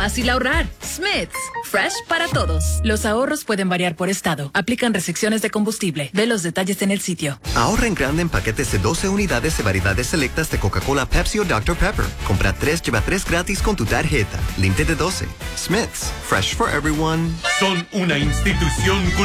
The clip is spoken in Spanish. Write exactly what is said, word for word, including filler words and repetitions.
fácil ahorrar. Smith's, fresh para todos. Los ahorros pueden variar por estado. Aplican restricciones de combustible. Ve los detalles en el sitio. Ahorra en grande en paquetes de doce unidades de variedades selectas de Coca-Cola, Pepsi o doctor Pepper. Compra tres, lleva tres gratis con tu tarjeta. Límite de doce. Smith's, fresh for everyone. Son una institución cultural